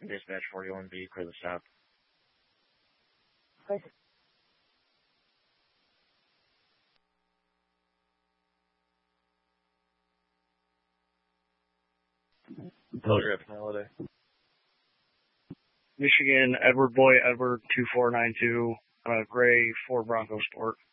Dispatch 41B, clear the stop. Okay. Telegraph Holiday. Michigan, Edward Boy, Edward 2492, Gray 4 Bronco Sport.